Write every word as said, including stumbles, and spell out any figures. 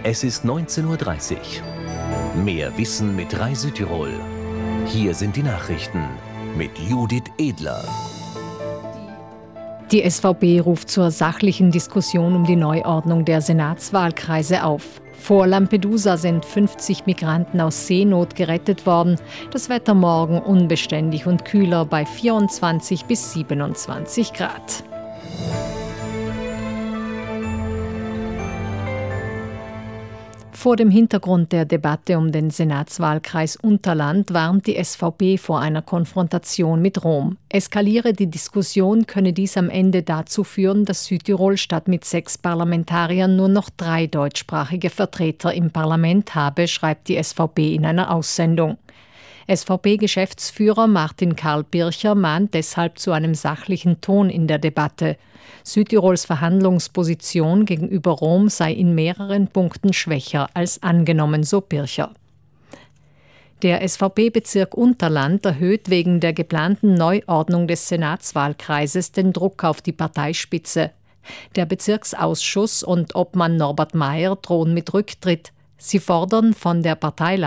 Es ist neunzehn Uhr dreißig. Mehr Wissen mit Rai Südtirol. Hier sind die Nachrichten mit Judith Edler. Die S V P ruft zur sachlichen Diskussion um die Neuordnung der Senatswahlkreise auf. Vor Lampedusa sind fünfzig Migranten aus Seenot gerettet worden. Das Wetter morgen unbeständig und kühler bei vierundzwanzig bis siebenundzwanzig Grad. Vor dem Hintergrund der Debatte um den Senatswahlkreis Unterland warnt die S V P vor einer Konfrontation mit Rom. Eskaliere die Diskussion, könne dies am Ende dazu führen, dass Südtirol statt mit sechs Parlamentariern nur noch drei deutschsprachige Vertreter im Parlament habe, schreibt die S V P in einer Aussendung. S V P-Geschäftsführer Martin Karl Bircher mahnt deshalb zu einem sachlichen Ton in der Debatte. Südtirols Verhandlungsposition gegenüber Rom sei in mehreren Punkten schwächer als angenommen, so Bircher. Der S V P-Bezirk Unterland erhöht wegen der geplanten Neuordnung des Senatswahlkreises den Druck auf die Parteispitze. Der Bezirksausschuss und Obmann Norbert Mayer drohen mit Rücktritt. Sie fordern von der Parteileitung